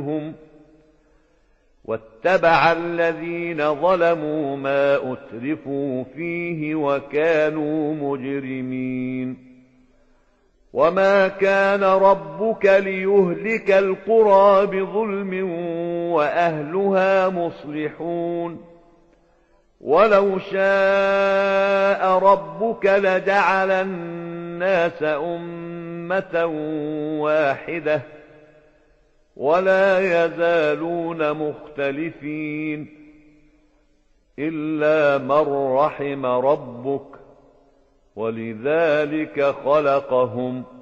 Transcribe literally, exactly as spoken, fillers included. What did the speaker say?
واتبع الذين ظلموا ما أترفوا فيه وكانوا مجرمين وما كان ربك ليهلك القرى بظلم وأهلها مصلحون ولو شاء ربك لجعل الناس أمة واحدة ولا يزالون مختلفين إلا من رحم ربك ولذلك خلقهم